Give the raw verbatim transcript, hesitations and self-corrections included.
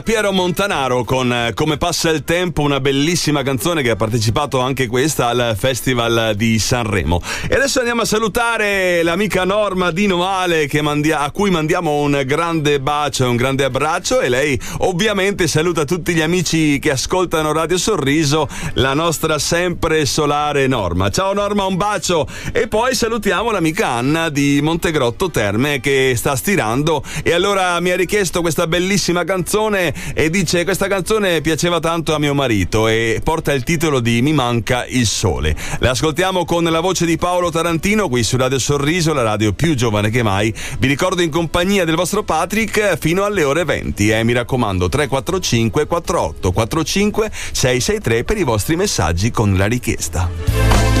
Piero Montanaro con Come passa il tempo, una bellissima canzone che ha partecipato anche questa al Festival di Sanremo. E adesso andiamo a salutare l'amica Norma di Novale che mandia- a cui mandiamo un grande bacio e un grande abbraccio, e lei ovviamente saluta tutti gli amici che ascoltano Radio Sorriso, la nostra sempre solare Norma. Ciao Norma, un bacio. E poi salutiamo l'amica Anna di Montegrotto Terme che sta stirando e allora mi ha richiesto questa bellissima canzone e dice: questa canzone piaceva tanto a mio marito, e porta il titolo di Mi manca il sole. La ascoltiamo con la voce di Paolo Tarantino qui su Radio Sorriso, la radio più giovane che mai. Vi ricordo in compagnia del vostro Patrick fino alle ore venti, e eh, mi raccomando tre quattro cinque quattro otto quattro cinque sei sei tre per i vostri messaggi con la richiesta.